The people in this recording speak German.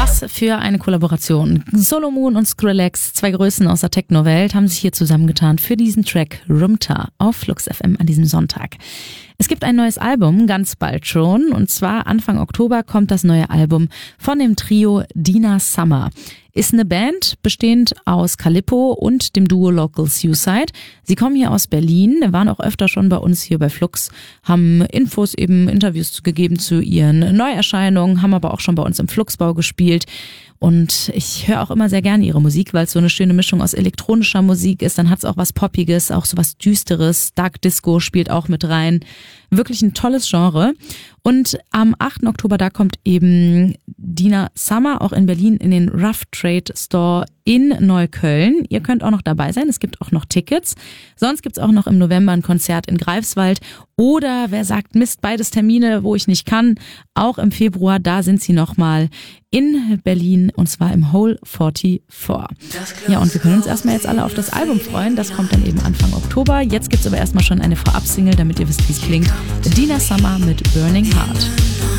Was für eine Kollaboration. Solo Moon und Skrillex, zwei Größen aus der Techno-Welt, haben sich hier zusammengetan für diesen Track Rumta auf Flux FM an diesem Sonntag. Es gibt ein neues Album, ganz bald schon, und zwar Anfang Oktober kommt das neue Album von dem Trio Dina Summer. Ist eine Band, bestehend aus Calippo und dem Duo Local Suicide. Sie kommen hier aus Berlin, waren auch öfter schon bei uns hier bei Flux, haben Infos, eben Interviews gegeben zu ihren Neuerscheinungen, haben aber auch schon bei uns im Fluxbau gespielt. Und ich höre auch immer sehr gerne ihre Musik, weil es so eine schöne Mischung aus elektronischer Musik ist. Dann hat es auch was Poppiges, auch so was Düsteres. Dark Disco spielt auch mit rein. Wirklich ein tolles Genre. Und am 8. Oktober, da kommt eben Dina Summer auch in Berlin in den Rough Trade Store in Neukölln. Ihr könnt auch noch dabei sein. Es gibt auch noch Tickets. Sonst gibt's auch noch im November ein Konzert in Greifswald. Oder wer sagt, Mist, beides Termine, wo ich nicht kann. Auch im Februar, da sind sie nochmal in Berlin, und zwar im Hole 44. Ja, und wir können uns erstmal jetzt alle auf das Album freuen. Das kommt dann eben Anfang Oktober. Jetzt gibt's aber erstmal schon eine Vorab-Single, damit ihr wisst, wie es klingt. Dina Summer mit Burning Heart.